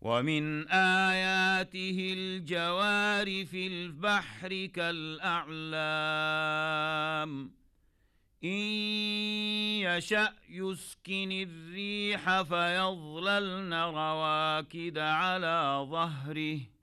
ومن آياته الجوار في البحر كالأعلام إن يشأ يسكن الريح فيظللن رواكد على ظهره